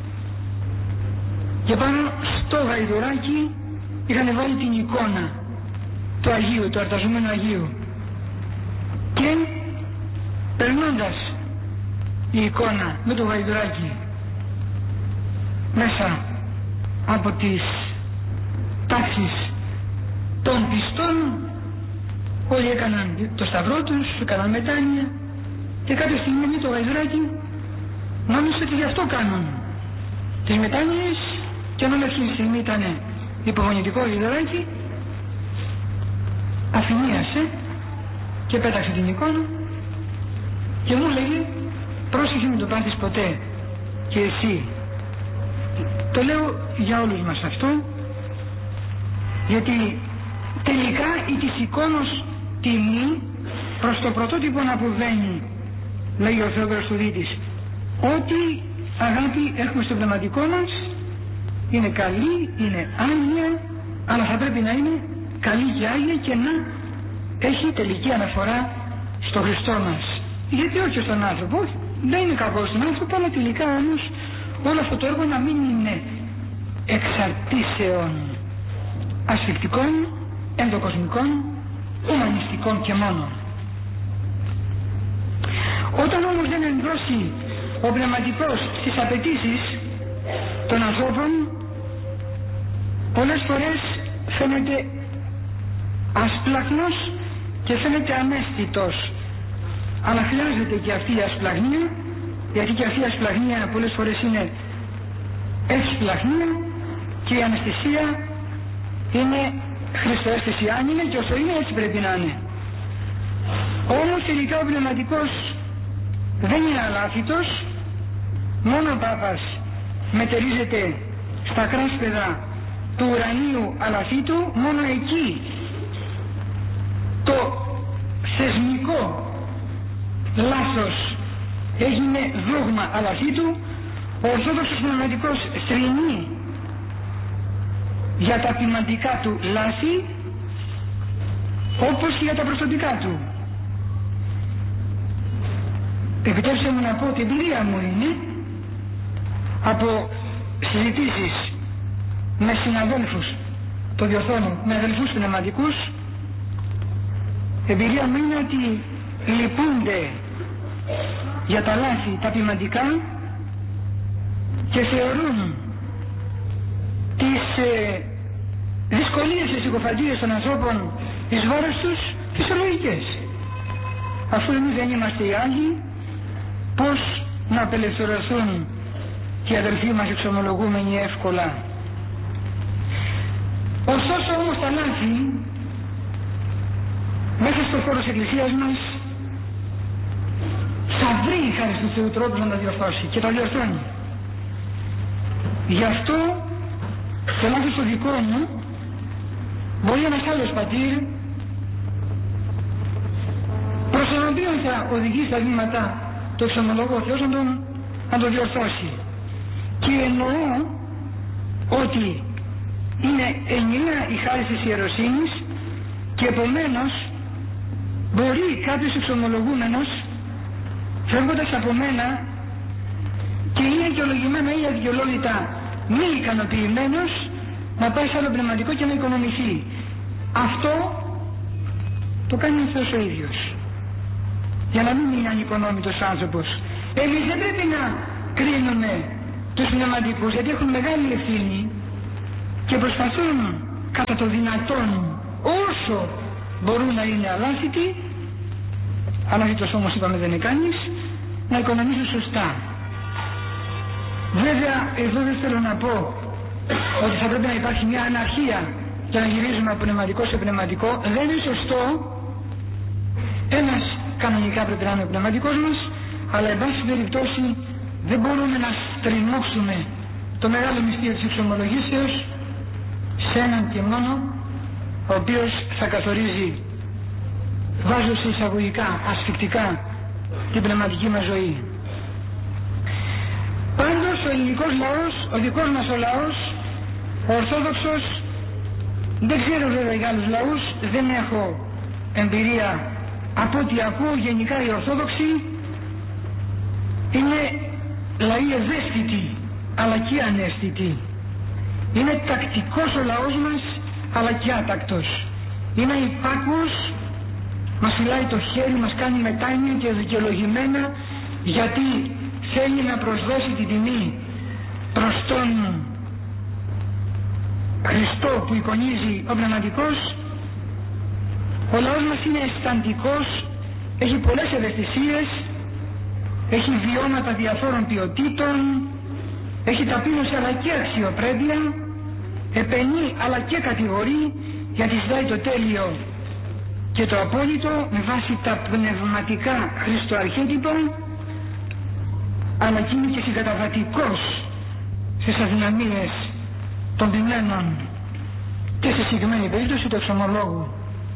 και πάνω στο γαϊδουράκι είχαν βάλει την εικόνα του Αγίου, του αρταζομένου Αγίου, και περνώντας η εικόνα με το γαϊδουράκι μέσα από τις τάξεις των πιστών, όλοι έκαναν το σταυρό τους, έκαναν μετάνοια, και κάποια στιγμή το γαϊδουράκι νόμιζε ότι γι' αυτό κάνουν τις μετάνοιες, και ενώ εκείνη τη στιγμή ήταν υπομονητικό γαϊδουράκι, αφηνίασε και πέταξε την εικόνα και μου λέγε, πρόσεχε μην το πάθεις ποτέ και εσύ. Το λέω για όλους μας αυτό, γιατί τελικά η της εικόνος τιμή προς το πρωτότυπο να αποβαίνει, λέει ο Θεόδωρος του Δίτης. Ό,τι αγάπη έχουμε στο πνευματικό μας είναι καλή, είναι άγνοια, αλλά θα πρέπει να είναι καλή και άγνοια και να έχει τελική αναφορά στο Χριστό μας. Γιατί όχι στον άνθρωπο, δεν είναι κακό στον άνθρωπο, αλλά τελικά όμως όλο αυτό το έργο να μην είναι εξαρτήσεων ασφυκτικών, ενδοκοσμικών, ουμανιστικών και μόνο. Όταν όμως δεν ενδώσει ο πνευματικός στις απαιτήσεις των ανθρώπων, πολλές φορές φαίνεται ασπλαχνός και φαίνεται αναίσθητος. Αλλά χρειάζεται και αυτή η ασπλαγνία, γιατί και αυτή η ασπλαγνία πολλές φορές είναι ευσπλαχνία, και η αναισθησία είναι χριστοαίσθηση. Αν είναι και όσο είναι, έτσι πρέπει να είναι. Όμως τελικά ο πνευματικός δεν είναι αλάθητος, μόνο ο Πάπας μετερίζεται στα κράσπεδα του ουρανίου αλαθήτου, μόνο εκεί το θεσμικό λάθος έγινε δόγμα αλαθήτου. Ο Ορθόδοξος πνευματικός θρηνεί για τα ποιμαντικά του λάθη όπως και για τα προσωπικά του. Επιτρέψτε μου να πω ότι η εμπειρία μου είναι από συζητήσεις με συναδέλφους, το διορθώνω, με αδελφούς πνευματικούς. Εμπειρία μου είναι ότι λυπούνται για τα λάθη τα ποιμαντικά και θεωρούν τις ε, δυσκολίες και συκοφαντίες των ανθρώπων εις βάρος τους φυσιολογικές. Αφού εμείς δεν είμαστε οι Άγιοι, πώς να απελευθερωθούν και οι αδελφοί μας εξομολογούμενοι εύκολα. Ωστόσο όμως τα λάθη μέσα στο χώρο της Εκκλησίας μας θα βρει χάρη του Θεού τρόπο να τα διορθώσει και τα διορθώνει. Γι' αυτό το λάθος το δικό μου μπορεί ένας άλλος πατήρ, προς τον οποίο θα οδηγήσει τα βήματα το εξομολογώ ο Θεός, να τον, να τον διορθώσει. Και εννοώ ότι είναι ενιαία η χάρη της ιεροσύνης και επομένως μπορεί κάποιος εξομολογούμενος, φεύγοντας από μένα και είναι δικαιολογημένα ή αδικαιολόγητα μη ικανοποιημένος, να πάει σε άλλο πνευματικό και να οικονομηθεί. Αυτό το κάνει ο Θεός ο ίδιος. για να μην είναι ανικονόμητος άνθρωπος. Εμείς δεν πρέπει να κρίνουμε τους πνευματικούς, γιατί έχουν μεγάλη ευθύνη και προσπαθούν κατά το δυνατόν όσο μπορούν να είναι αλάθητοι, αλάθητος όμως είπαμε δεν είναι κανείς, να οικονομήσουν σωστά. Βέβαια εδώ δεν θέλω να πω ότι θα πρέπει να υπάρχει μια αναρχία για να γυρίζουμε από πνευματικό σε πνευματικό. Δεν είναι σωστό. Ένας κανονικά πρέπει να είναι ο πνευματικός μας, αλλά εν πάση περιπτώσει δεν μπορούμε να στριμώξουμε το μεγάλο μυστήριο της εξομολογήσεως σε έναν και μόνο, ο οποίος θα καθορίζει, βάζω σε εισαγωγικά, ασφυκτικά την πνευματική μας ζωή. Πάντως ο ελληνικός λαός, ο δικός μας ο λαός, ο Ορθόδοξος, δεν ξέρω βέβαια για άλλους λαούς, δεν έχω εμπειρία, από ό,τι ακούω γενικά οι Ορθόδοξοι είναι λαοί ευαίσθητοι αλλά και αναίσθητοι. Είναι τακτικός ο λαός μας αλλά και άτακτος. Είναι υπάκουος, μας φυλάει το χέρι, μας κάνει μετάνοια και δικαιολογημένα, γιατί θέλει να προσδώσει την τιμή προς τον Χριστό που εικονίζει ο πνευματικός. Ο λαός μας είναι αισθαντικός, έχει πολλές ευαισθησίες, έχει βιώματα διαφόρων ποιοτήτων, έχει ταπείνωση αλλά και αξιοπρέπεια, επενεί αλλά και κατηγορεί, γιατί ζητάει το τέλειο και το απόλυτο με βάση τα πνευματικά χριστοαρχέτυπα, αλλά και είναι και συγκαταβατικός στις αδυναμίες των ποιμένων και στη συγκεκριμένη περίπτωση του εξομολόγου.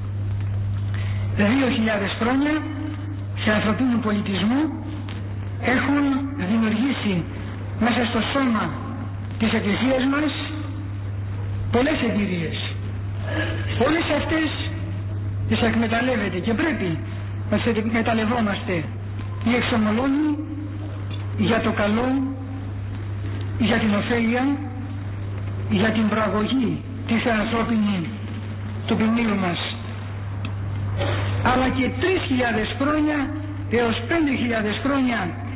Δύο χιλιάδες χρόνια σε ανθρωπίνου πολιτισμού έχουν δημιουργήσει μέσα στο σώμα της Εκκλησίας μας πολλές εμπειρίες. Όλες αυτές τις εκμεταλλεύεται και πρέπει να τις εκμεταλλευόμαστε οι εξομολόγοι για το καλό, για την ωφέλεια, για την προαγωγή της ανθρώπινης του ποιμνίου μας. Αλλά και τρεις χιλιάδες χρόνια έως πέντε χιλιάδες χρόνια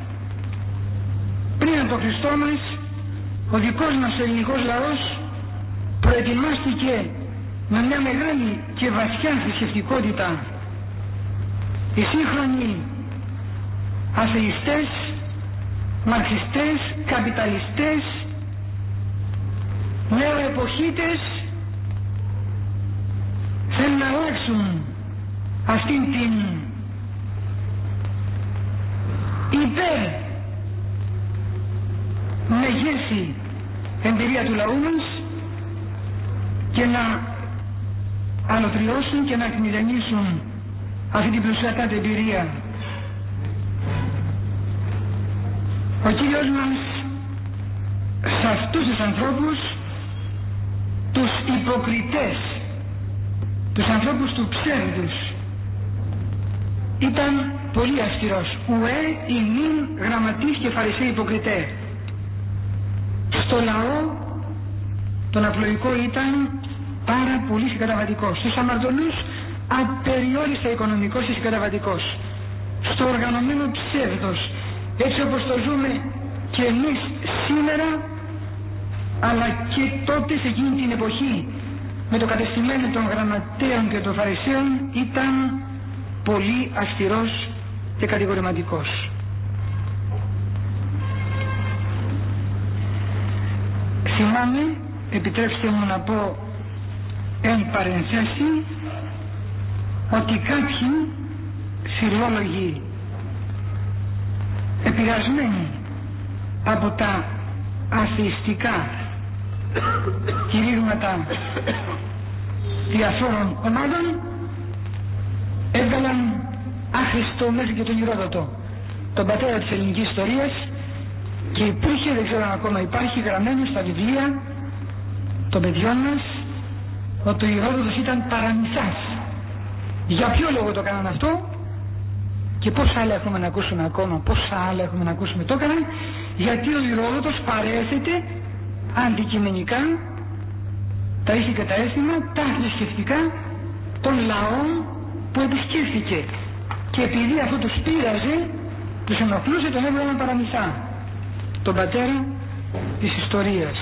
πριν από τον Χριστό μας, ο δικός μας ελληνικός λαός προετοιμάστηκε με μια μεγάλη και βαθιά θρησκευτικότητα. Οι σύγχρονοι αθεϊστές, μαρξιστές, καπιταλιστές, νεοεποχίτες θέλουν να αλλάξουν αυτήν την υπέρ μεγέθη εμπειρία του λαού μας και να αλωτριώσουν και να εκμηδενήσουν αυτή την πλουσιατάτη εμπειρία. Ο Κύριος μας σε αυτούς τους ανθρώπους, τους υποκριτές, τους ανθρώπους του ψεύδους, ήταν πολύ αυστηρός. Ουέ ημίν γραμματείς και φαρισαίοι υποκριτέ. Στο λαό τον απλοϊκό ήταν πάρα πολύ συγκαταβατικός. Στους αμαρτωλούς απεριόριστα οικονομικός και συγκαταβατικός. Στο οργανωμένο ψεύδος, έτσι όπως το ζούμε και εμείς σήμερα, αλλά και τότε σε εκείνη την εποχή με το κατεστημένο των γραμματέων και των φαρισαίων, ήταν πολύ αυστηρός και κατηγορηματικός. Θυμάμαι, επιτρέψτε μου να πω εν παρενθέσει, ότι κάποιοι φιλόλογοι επηρεασμένοι από τα αθεϊστικά κηρύγματα διαφόρων ομάδων έβγαλαν άχρηστο μέχρι και τον Ηρόδοτο, τον πατέρα της ελληνικής ιστορίας, και υπήρχε, δεν ξέρω αν ακόμα υπάρχει, γραμμένο στα βιβλία των παιδιών μας ότι ο Ηρόδοτος ήταν παραμυθάς. Για ποιο λόγο το έκαναν αυτό και πόσα άλλα έχουμε να ακούσουμε ακόμα, πόσα άλλα έχουμε να ακούσουμε, το έκαναν γιατί ο Ηρόδοτος παρέθετε αντικειμενικά τα ήθη και τα έθιμα, τα θρησκευτικά των λαών που επισκέφθηκε. και επειδή αυτό τους πείραζε, τους ενοχλούσε, τον έβγαλαν παραμυθά, τον πατέρα της ιστορίας.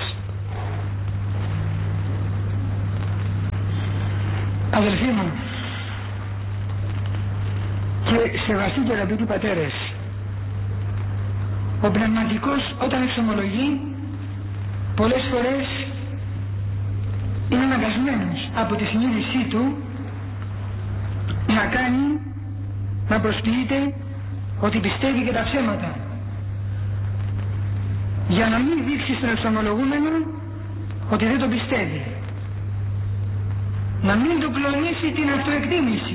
Αδελφοί μου και σεβαστοί και αγαπητοί πατέρες, ο πνευματικός όταν εξομολογεί πολλές φορές είναι αναγκασμένος από τη συνείδησή του να κάνει, να προσποιείται ότι πιστεύει και τα ψέματα, για να μην δείξει στον εξομολογούμενο ότι δεν το πιστεύει, να μην του κλονίσει την αυτοεκτίμηση.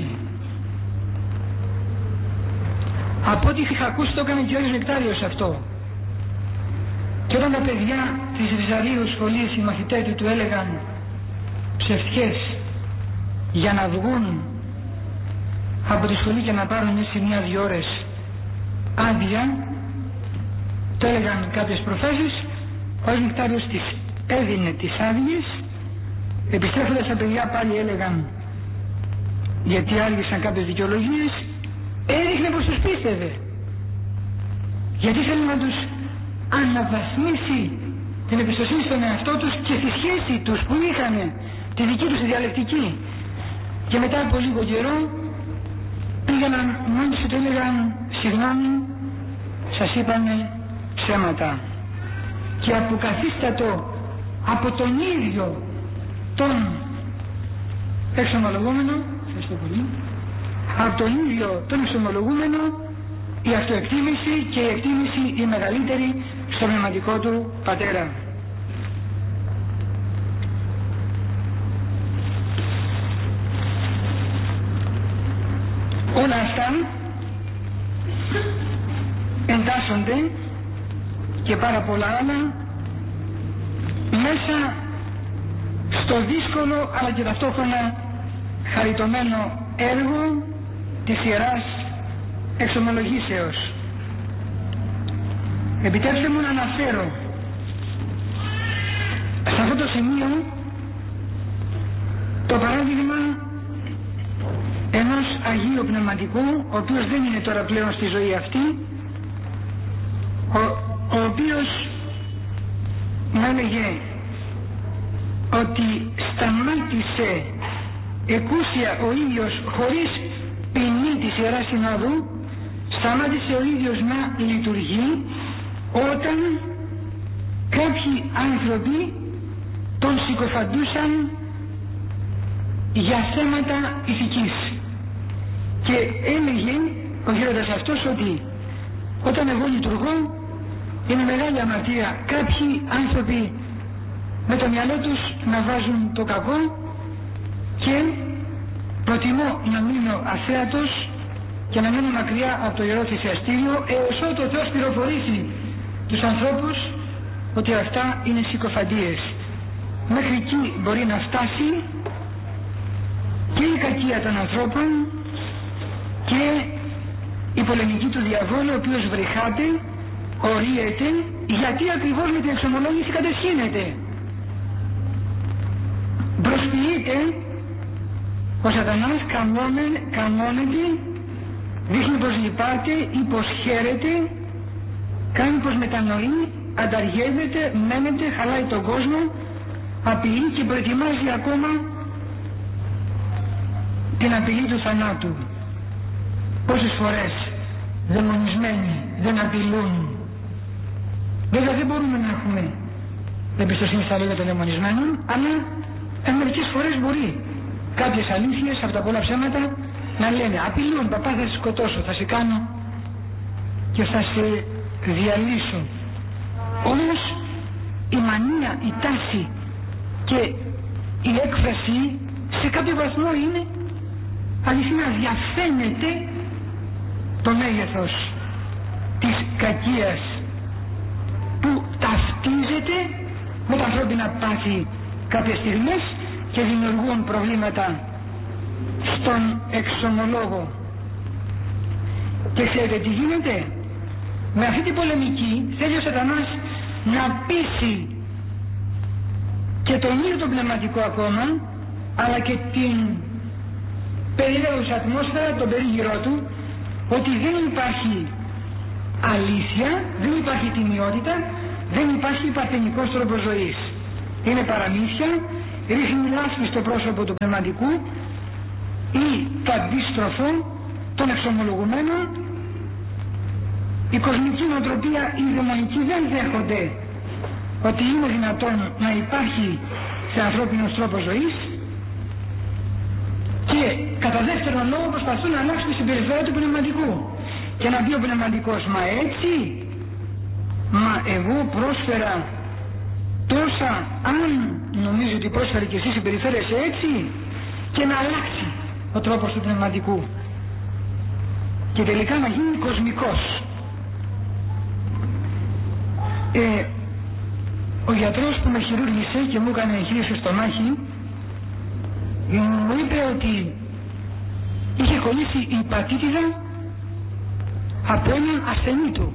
Από ό,τι είχα ακούσει το έκανε και ο Νεκτάριος αυτό. Και όταν τα παιδιά της Βυζαρίου σχολής, οι μαθητές του, του έλεγαν ψευτιές για να βγουν από τη σχολή και να πάρουν μέσα μία-δυο ώρες άδεια, το έλεγαν κάποιες προφάσεις, ο Νεκτάριος τις έδινε τις άδειες, επιστρέφοντας τα παιδιά πάλι έλεγαν, γιατί άργησαν κάποιες δικαιολογίες, έδειχνε πως τους πίστευε, γιατί θέλει να τους αναβαθμίσει την εμπιστοσύνη στον εαυτό τους και στη σχέση τους που είχαν τη δική τους διαλεκτική. Και μετά από λίγο καιρό πήγαιναν μόνοι του, έλεγαν συγγνώμη, σας είπανε ψέματα, και αποκαθίστατο από τον ίδιο τον εξομολογούμενο, ευχαριστώ πολύ, από τον ίδιο τον εξομολογούμενο η αυτοεκτίμηση και η εκτίμηση η μεγαλύτερη στο πνευματικό του πατέρα. Όλα αυτά εντάσσονται και πάρα πολλά άλλα μέσα στο δύσκολο αλλά και ταυτόχρονα χαριτωμένο έργο της Ιεράς Εξομολογήσεως. Επιτρέψτε μου να αναφέρω σε αυτό το σημείο το παράδειγμα ενός Αγίου Πνευματικού, ο οποίος δεν είναι τώρα πλέον στη ζωή αυτή, ο, ο οποίος μου έλεγε ότι σταμάτησε εκούσια ο ίδιος χωρίς ποινή της Ιεράς Συνόδου, σταμάτησε ο ίδιος να λειτουργεί όταν κάποιοι άνθρωποι τον συκοφαντούσαν για θέματα ηθικής. Και έλεγε ο γέροντας αυτός ότι όταν εγώ λειτουργώ είναι μεγάλη αμαρτία κάποιοι άνθρωποι με το μυαλό τους να βάζουν το κακό, και προτιμώ να μείνω αθέατος και να μείνω μακριά από το Ιερό Θυσιαστήριο έως ότου ο Θεός πληροφορήσει τους ανθρώπους ότι αυτά είναι συκοφαντίες. Μέχρι εκεί μπορεί να φτάσει και η κακία των ανθρώπων και η πολεμική του διαβόλου, ο οποίος βρυχάται, ορίεται, γιατί ακριβώς με την εξομολόγηση κατεσχύνεται. Προσποιείται, ο σατανάς καμώνεται, δείχνει πως λυπάται ή πως χαίρεται, κάνει πως μετανοεί, ανταργεύεται, μένεται, χαλάει τον κόσμο, απειλεί και προετοιμάζει ακόμα την απειλή του θανάτου. Πόσες φορές δαιμονισμένοι δεν απειλούν. Βέβαια δεν μπορούμε να έχουμε εμπιστοσύνη στα λόγια των δαιμονισμένων, αλλά ε, μερικές φορές μπορεί κάποιες αλήθειες από τα πολλά ψέματα να λένε απειλούν, παπά θα σε σκοτώσω, θα σε κάνω και θα σε διαλύσω. Όμως η μανία, η τάση και η έκφραση σε κάποιο βαθμό είναι αληθινά, διαφαίνεται το μέγεθος της κακίας που ταυτίζεται με τα ανθρώπινα πάθη κάποιες στιγμές και δημιουργούν προβλήματα στον εξομολόγο. Και ξέρετε τι γίνεται? Με αυτή την πολεμική θέλει ο σατανάς να πείσει και τον ίδιο τον πνευματικό ακόμα, αλλά και την περίεργη ατμόσφαιρα, τον περίγυρό του, ότι δεν υπάρχει αλήθεια, δεν υπάρχει τιμιότητα, δεν υπάρχει παρθενικός τρόπος ζωής. Είναι παραμύθια, ρίχνει λάσπη στο πρόσωπο του πνευματικού ή το αντίστροφο των εξομολογουμένων. Η κοσμική νοοτροπία, οι δαιμονικοί δεν δέχονται ότι είναι δυνατόν να υπάρχει σε ανθρώπινος τρόπος ζωής και κατά δεύτερον λόγο προσπαθούν να αλλάξουν τη συμπεριφορά του πνευματικού και να πει ο πνευματικός, μα έτσι, μα εγώ πρόσφερα τόσα, αν νομίζω ότι πρόσφερε και εσύ συμπεριφέρεσαι έτσι, και να αλλάξει ο τρόπος του πνευματικού και τελικά να γίνει κοσμικός. Ε, ο γιατρός που με χειρούργησε και μου έκανε εγχείρηση στο μάχη μου είπε ότι είχε κολλήσει η πατήτιδα από έναν ασθενή του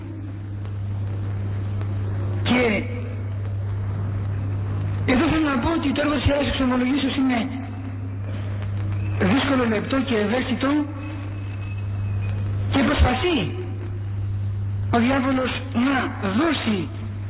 και εδώ θέλω να πω ότι το έργο της Ιεράς Εξομολογήσεως είναι δύσκολο, λεπτό και ευαίσθητο και προσπαθεί ο διάβολος να δώσει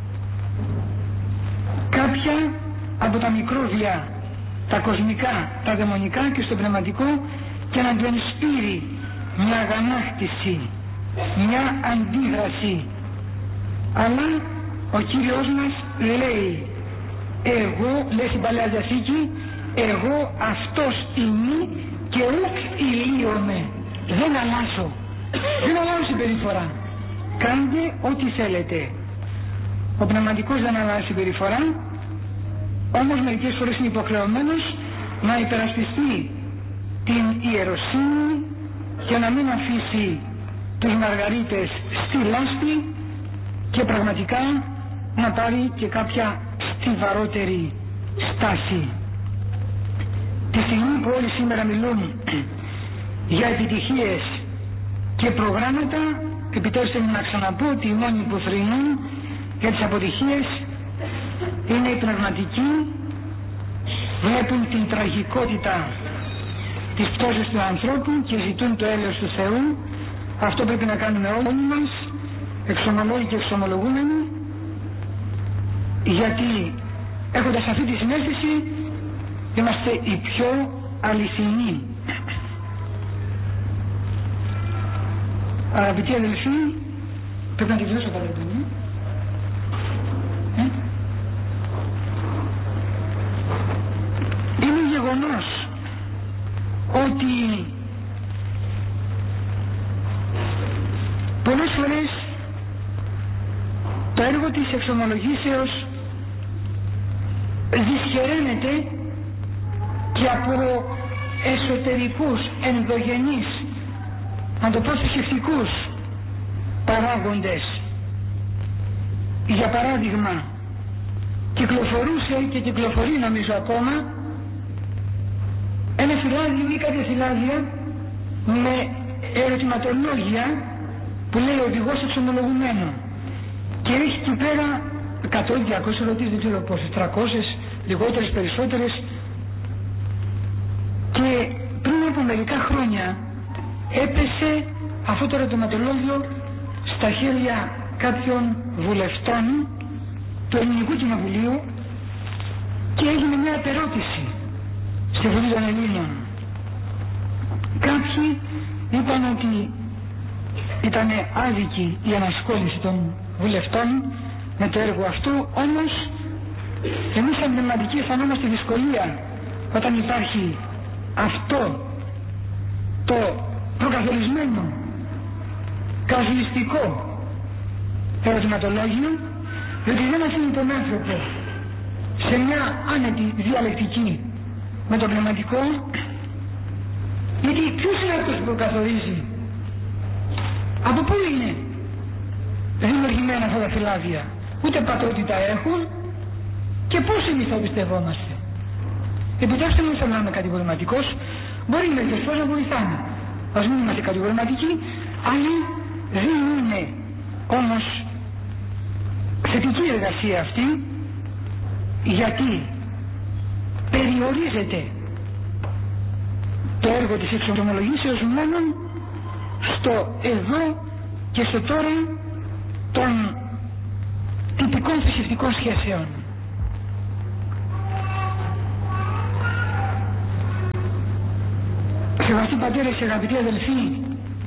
κάποια από τα μικρόβια, τα κοσμικά, τα δαιμονικά και στο πνευματικό και να του ενспείρει μια αγανάκτηση, μια αντίδραση. Αλλά ο Κύριος μας λέει, εγώ, λέει στην Παλαιά Διαθήκη, εγώ αυτός είμαι και ουκ ηλίομαι. Δεν αλλάζω, δεν αλλάζω συμπεριφορά. Κάντε ό,τι θέλετε. Ο πνευματικός δεν αλλάζει συμπεριφορά, όμως μερικές φορές είναι υποχρεωμένος να υπερασπιστεί την ιεροσύνη και να μην αφήσει τους μαργαρίτες στη λάσπη και πραγματικά να πάρει και κάποια στιβαρότερη στάση. Τη στιγμή που όλοι σήμερα μιλούν για επιτυχίες και προγράμματα, επιτρέψτε μου να ξαναπώ ότι οι μόνοι που θρηνούν για τις αποτυχίες είναι οι πνευματικοί, βλέπουν την τραγικότητα της πτώσης του ανθρώπου και ζητούν το έλεος του Θεού. Αυτό πρέπει να κάνουμε όλοι μας, εξομολόγοι και εξομολογούμενοι, γιατί έχοντας αυτή τη συνέστηση είμαστε οι πιο αληθινοί. Αγαπητοί αδελφοί, πρέπει να τη δώσω παραδείγμα. Ε? Είναι γεγονός ότι πολλές φορές το έργο της εξομολογήσεως δυσχεραίνεται και από εσωτερικούς, ενδογενείς, να το πω θρησκευτικούς παράγοντες. Για παράδειγμα, κυκλοφορούσε και κυκλοφορεί νομίζω ακόμα ένα φυλάδιο ή κάποια φυλάδια με ερωτηματολόγια που λέει οδηγός εξομολογουμένων και έχει εκεί πέρα εκατό διακόσιες ερωτήσεις, δεν ξέρω πόσες, τριακόσιες, λιγότερες, περισσότερες, και πριν από μερικά χρόνια έπεσε αυτό το ερωτηματολόγιο στα χέρια κάποιων βουλευτών του Ελληνικού Κοινοβουλίου και έγινε μια επερώτηση στη Βουλή των Ελλήνων. Κάποιοι είπαν ότι ήταν άδικη η ανασχόληση των βουλευτών με το έργο αυτό, όμως εμείς σαν πνευματικοί αισθανόμαστε δυσκολία όταν υπάρχει αυτό το προκαθορισμένο καζουιστικό ερωτηματολόγιο, διότι δεν αφήνει τον άνθρωπο σε μια άνετη διαλεκτική με το πνευματικό, γιατί ποιος είναι αυτός που προκαθορίζει, από πού είναι δημιουργημένα αυτά τα φυλάδια, ούτε πατρότητα έχουν και πώς εμείς θα πιστεύόμαστε. Επιτρέψτε μου, θέλω να είμαι κατηγορηματικός, μπορεί μερικές φορές να βοηθάμε, ας μην είμαστε κατηγορηματικοί, αλλά δεν είναι όμως θετική εργασία αυτή, γιατί περιορίζεται το έργο της εξομολογήσεως μόνο στο εδώ και στο τώρα των τυπικών θρησκευτικών σχέσεων. Σεβαστοί πατέρες και αγαπητοί αδελφοί,